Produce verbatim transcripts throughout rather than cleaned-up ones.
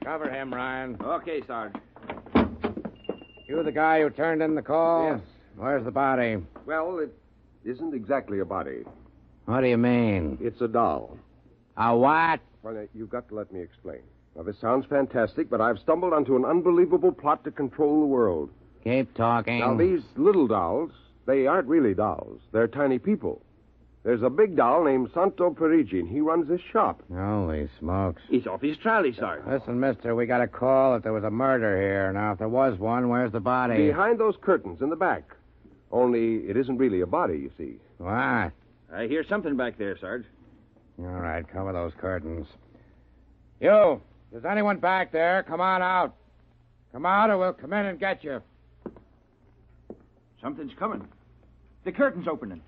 Cover him, Ryan. Okay, Sarge. You the guy who turned in the call? Yes. Where's the body? Well, it isn't exactly a body. What do you mean? It's a doll. A what? Well, now, you've got to let me explain. Now, this sounds fantastic, but I've stumbled onto an unbelievable plot to control the world. Keep talking. Now, these little dolls, they aren't really dolls. They're tiny people. There's a big doll named Santo Parigi, and he runs this shop. Holy smokes. He's off his trolley, Sarge. Listen, mister, we got a call that there was a murder here. Now, if there was one, where's the body? Behind those curtains in the back. Only it isn't really a body, you see. What? I hear something back there, Sarge. All right, cover those curtains. You, is anyone back there? Come on out. Come out or we'll come in and get you. Something's coming. The curtain's opening.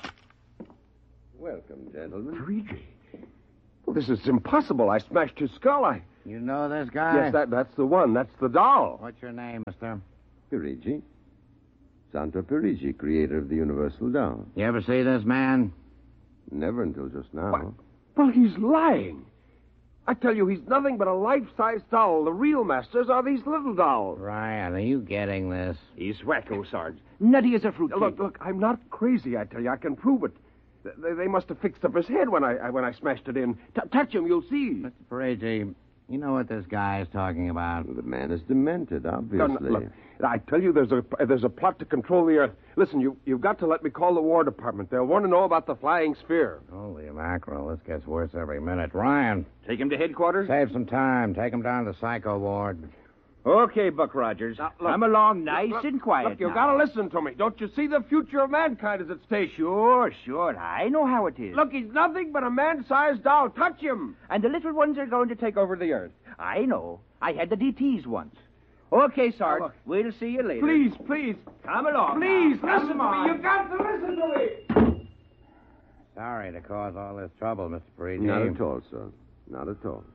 Welcome, gentlemen. Parigi? Well, this is impossible. I smashed his skull. I... You know this guy? Yes, that, that's the one. That's the doll. What's your name, mister? Parigi. Santo Parigi, creator of the Universal Doll. You ever see this man? Never until just now. What? Well, he's lying. I tell you, he's nothing but a life-size doll. The real masters are these little dolls. Ryan, are you getting this? He's wacko, Sarge. Nutty as a fruitcake. Look, look, I'm not crazy, I tell you. I can prove it. They, they must have fixed up his head when I when I smashed it in. T- touch him, you'll see. Mister Parigi, you know what this guy is talking about? The man is demented, obviously. No, no, look, I tell you, there's a there's a plot to control the Earth. Listen, you you've got to let me call the War Department. They'll want to know about the flying sphere. Holy mackerel, this gets worse every minute. Ryan, Take him to headquarters? save some time. Take him down to the psycho ward. Okay, Buck Rogers. Now, look, Come along nice Look, and quiet Look, you've now. got to listen to me. Don't you see the future of mankind is at stake? Sure, sure. I know how it is. Look, he's nothing but a man-sized doll. Touch him. And the little ones are going to take over the earth. I know. I had the D Ts once. Okay, Sarge. Now, look. We'll see you later. Please, please. Come along. Please, now. listen Come to on. me. You've got to listen to me. Sorry to cause all this trouble, Mister Parigi. Not at all, sir. Not at all.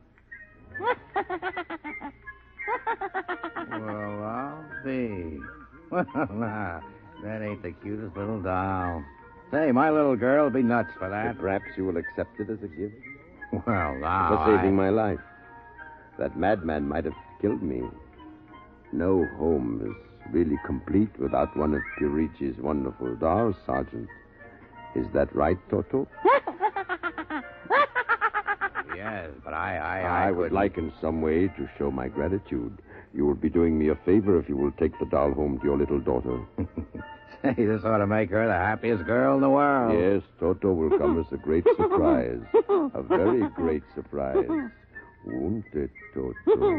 Well, I'll see. Well, now, that ain't the cutest little doll. Say, my little girl will be nuts for that. Perhaps you will accept it as a gift Well, now, for saving I... my life. That madman might have killed me. No home is really complete without one of Pirigi's wonderful dolls, Sergeant. Is that right, Toto? Yes, but I... I, I, I would couldn't- like in some way to show my gratitude. You will be doing me a favor if you will take the doll home to your little daughter. Say, this ought to make her the happiest girl in the world. Yes, Toto will come as a great surprise. A very great surprise. Won't it, Toto?